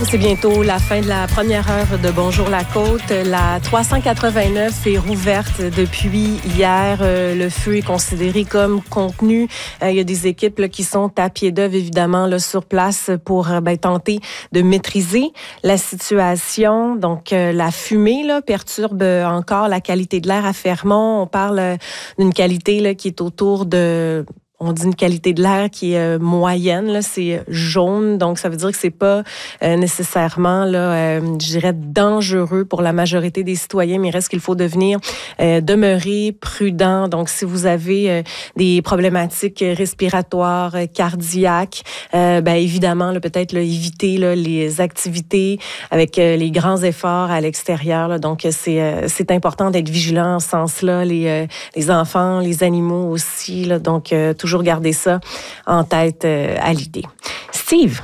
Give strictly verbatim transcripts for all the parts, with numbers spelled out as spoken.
C'est bientôt la fin de la première heure de Bonjour la Côte. La trois cent quatre-vingt-neuf est rouverte depuis hier. Le feu est considéré comme contenu. Il y a des équipes là, qui sont à pied d'œuvre, évidemment, là, sur place pour ben, tenter de maîtriser la situation. Donc, euh, la fumée là, perturbe encore la qualité de l'air à Fermont. On parle d'une qualité là, qui est autour de... On dit une qualité de l'air qui est euh, moyenne, là, c'est jaune, donc ça veut dire que c'est pas euh, nécessairement, là, euh, je dirais, dangereux pour la majorité des citoyens, mais il reste qu'il faut devenir, euh, demeurer prudent. Donc, si vous avez euh, des problématiques respiratoires, euh, cardiaques, euh, ben évidemment, là, peut-être là, éviter là, les activités avec euh, les grands efforts à l'extérieur. Là. Donc, c'est euh, c'est important d'être vigilant en ce sens-là, les euh, les enfants, les animaux aussi. Là, donc, euh, toujours Toujours garder ça en tête euh, à l'idée. Steve?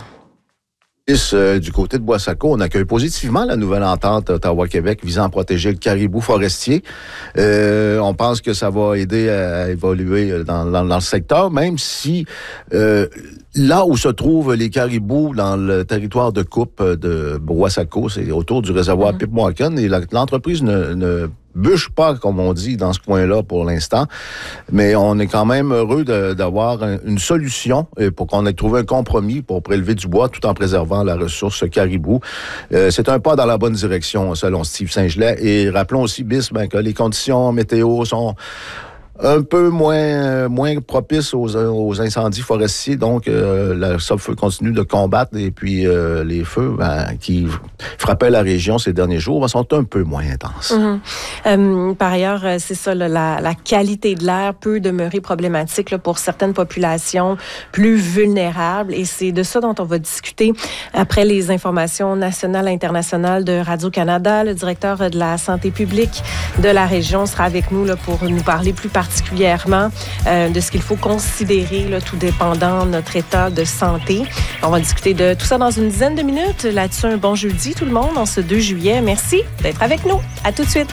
Euh, du côté de Boissaco, on accueille positivement la nouvelle entente Ottawa-Québec visant à protéger le caribou forestier. Euh, on pense que ça va aider à évoluer dans, dans, dans le secteur, même si euh, là où se trouvent les caribous dans le territoire de coupe de Boissaco, c'est autour du réservoir mm-hmm. Pipmauken, et la, l'entreprise ne, ne bûche pas, comme on dit, dans ce coin-là pour l'instant. Mais on est quand même heureux de, d'avoir une solution pour qu'on ait trouvé un compromis pour prélever du bois tout en préservant la ressource caribou. Euh, c'est un pas dans la bonne direction, selon Steve Saint-Gelais. Et rappelons aussi, Bis, ben, que les conditions météo sont un peu moins moins propice aux, aux incendies forestiers, donc euh, le Sopfeu continue de combattre et puis euh, les feux ben, qui frappaient la région ces derniers jours ben, sont un peu moins intenses. Mm-hmm. Euh, par ailleurs, c'est ça, là, la, la qualité de l'air peut demeurer problématique là, pour certaines populations plus vulnérables et c'est de ça dont on va discuter après les informations nationales et internationales de Radio-Canada. Le directeur de la santé publique de la région sera avec nous là, pour nous parler plus particulièrement particulièrement euh, de ce qu'il faut considérer, là, tout dépendant de notre état de santé. On va discuter de tout ça dans une dizaine de minutes. Là-dessus, un bon jeudi tout le monde, en ce deux juillet. Merci d'être avec nous. À tout de suite.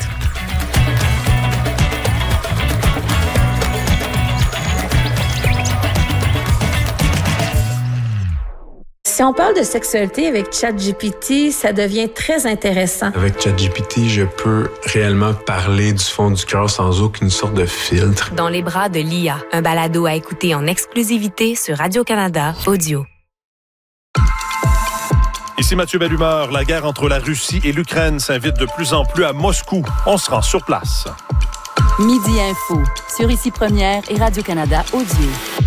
Si on parle de sexualité avec ChatGPT, ça devient très intéressant. Avec ChatGPT, je peux réellement parler du fond du cœur sans aucune sorte de filtre. Dans les bras de l'I A, un balado à écouter en exclusivité sur Radio-Canada Audio. Ici Mathieu Bellumeur, la guerre entre la Russie et l'Ukraine s'invite de plus en plus à Moscou. On se rend sur place. Midi Info, sur Ici Première et Radio-Canada Audio.